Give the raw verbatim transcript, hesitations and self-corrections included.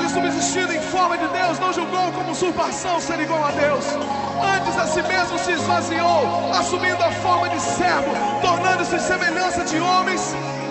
que, subsistindo em forma de Deus, não julgou como usurpação ser igual a Deus. Antes a si mesmo se esvaziou, assumindo a forma de servo, tornando-se semelhança de homens.